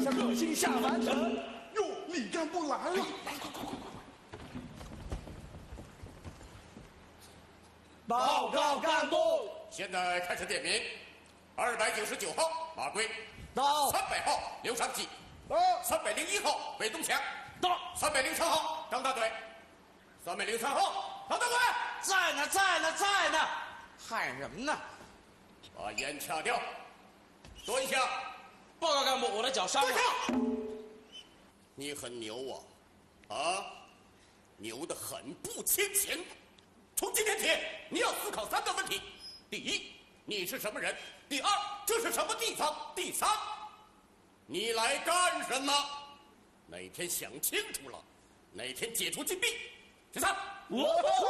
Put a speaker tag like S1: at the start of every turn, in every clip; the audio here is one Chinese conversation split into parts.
S1: 这个性下凡尘。
S2: 哟，李干部来了！
S1: 来，快！报告干部，
S3: 现在开始点名。299号马贵
S1: 到。
S3: 300号刘长吉
S1: 到。
S3: 301号韦东强
S1: 到。
S3: 303号张大队303号唐大队
S1: 在呢，喊什么呢？
S3: 把烟掐掉，蹲下。
S1: 报告干部，我的脚伤了。
S3: 蹲下。你很牛啊，牛得很不牵强。从今天起，你要思考3个问题：第一，你是什么人？第二，这是什么地方？第三，你来干什么？哪天想清楚了，哪天解除禁闭。第三，
S1: 你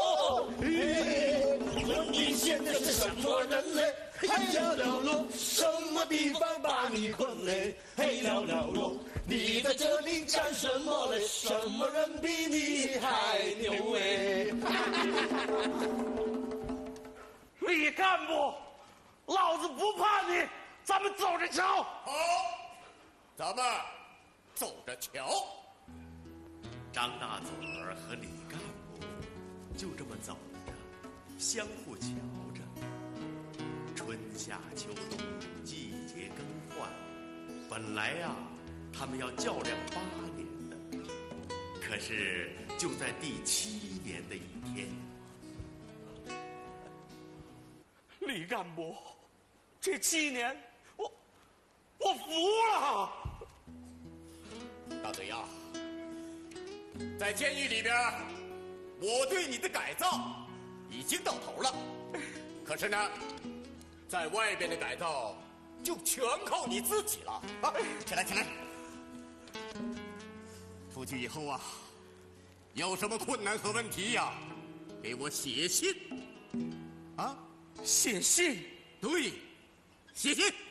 S1: 现在是什么人类？嘿了了喽，什么地方把你困嘞？嘿了了喽，你在这里干什么嘞？什么人比你还牛哎？李干部，老子不怕你，咱们走着瞧。
S3: 好，咱们走着瞧。
S4: 张大嘴儿和李干部就这么走着，相互瞧着。春夏秋冬，季节更换，本来呀，他们要较量8年的，可是就在第7年的一天，
S1: 李干部，这7年，我服了。
S3: 大嘴呀，在监狱里边，我对你的改造已经到头了。可是呢，在外边的改造就全靠你自己了。啊，起来！出去以后啊，有什么困难和问题呀，给我写信。啊，
S1: 写信？
S3: 对，写信。